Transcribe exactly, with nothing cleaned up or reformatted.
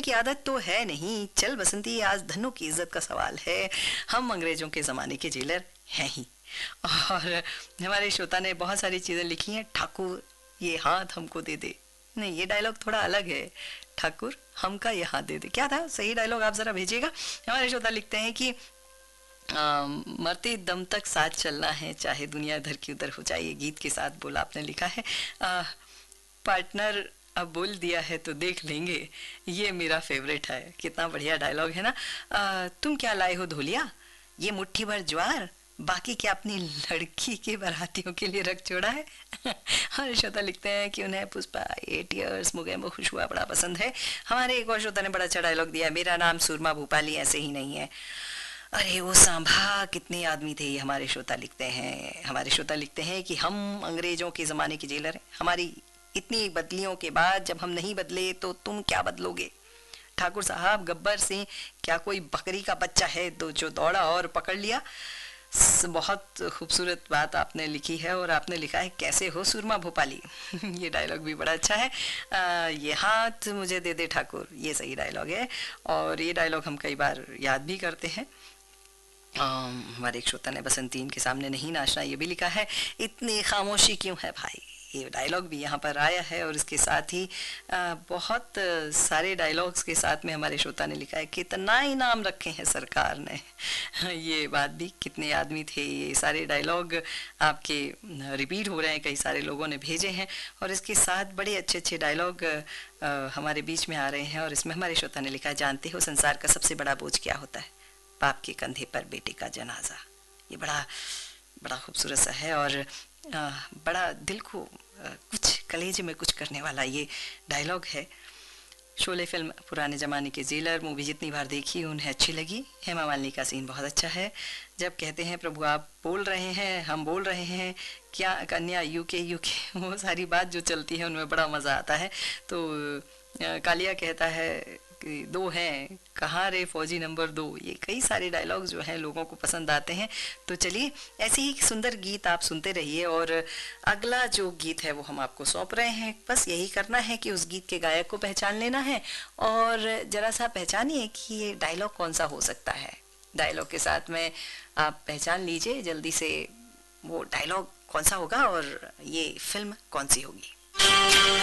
की आदत तो है नहीं, चल बसंती आज धनों की इज्जत का सवाल है, हम अंग्रेजों के ज़माने के जेलर हैं ही। और हमारे श्रोता ने बहुत सारी चीज़ें लिखी हैं। ठाकुर ये हाथ हमको दे दे, नहीं ये डायलॉग थोड़ा अलग है, ठाकुर हमका ये हाथ दे दे, क्या था सही डायलॉग आप ज़रा भेजिएगा। हमारे श्रोता लिखते हैं कि आ, मरते दम तक साथ चलना है चाहे दुनिया इधर की उधर हो जाए, ये गीत के साथ बोला आपने लिखा है। आ, पार्टनर अब बोल दिया है तो देख लेंगे, ये मेरा फेवरेट है, कितना बढ़िया डायलॉग है ना। आ, तुम क्या लाए हो धोलिया, ये मुट्ठी भर ज्वार, बाकी क्या अपनी लड़की के बारातियों के लिए रख छोड़ा है। हमारे श्रोता लिखते हैं कि उन्हें पुष्पा एट ईयर्स मुगे में खुश हुआ बड़ा पसंद है। हमारे एक और श्रोता ने बड़ा अच्छा डायलॉग दिया, मेरा नाम सुरमा भूपाली ऐसे ही नहीं है। अरे वो सांभा कितने आदमी थे, ये हमारे श्रोता लिखते हैं। हमारे श्रोता लिखते हैं कि हम अंग्रेजों के ज़माने के जेलर हैं, हमारी इतनी बदलियों के बाद जब हम नहीं बदले तो तुम क्या बदलोगे। ठाकुर साहब गब्बर सिंह क्या कोई बकरी का बच्चा है तो जो दौड़ा और पकड़ लिया। बहुत खूबसूरत बात आपने लिखी है और आपने लिखा है कैसे हो सुरमा भोपाली। ये डायलॉग भी बड़ा अच्छा है। आ, ये हाथ मुझे दे दे ठाकुर, ये सही डायलॉग है और ये डायलॉग हम कई बार याद भी करते हैं। हमारे एक श्रोता ने बसंतीन के सामने नहीं नाचना ये भी लिखा है, इतनी खामोशी क्यों है भाई, ये डायलॉग भी यहाँ पर आया है। और इसके साथ ही आ, बहुत सारे डायलॉग्स के साथ में हमारे श्रोता ने लिखा है कितना इनाम रखे हैं सरकार ने। ये बात भी, कितने आदमी थे, ये सारे डायलॉग आपके रिपीट हो रहे हैं, कई सारे लोगों ने भेजे हैं और इसके साथ बड़े अच्छे अच्छे डायलॉग हमारे बीच में आ रहे हैं। और इसमें हमारे श्रोता ने लिखा है, जानते हो संसार का सबसे बड़ा बोझ क्या होता है, बाप के कंधे पर बेटे का जनाजा। ये बड़ा बड़ा खूबसूरत सा है और आ, बड़ा दिल को आ, कुछ कलेजे में कुछ करने वाला ये डायलॉग है। शोले फिल्म पुराने ज़माने के जेलर मूवी जितनी बार देखी उन्हें अच्छी लगी। हेमा मालिनी का सीन बहुत अच्छा है जब कहते हैं प्रभु आप बोल रहे हैं हम बोल रहे हैं क्या कन्या यूके यूके, वो सारी बात जो चलती है उनमें बड़ा मज़ा आता है। तो आ, कालिया कहता है दो हैं कहाँ रे फौजी नंबर दो, ये कई सारे डायलॉग्स जो हैं लोगों को पसंद आते हैं। तो चलिए ऐसे ही सुंदर गीत आप सुनते रहिए और अगला जो गीत है वो हम आपको सौंप रहे हैं। बस यही करना है कि उस गीत के गायक को पहचान लेना है और ज़रा सा पहचानिए कि ये डायलॉग कौन सा हो सकता है। डायलॉग के साथ में आप पहचान लीजिए जल्दी से वो डायलॉग कौन सा होगा और ये फिल्म कौन सी होगी।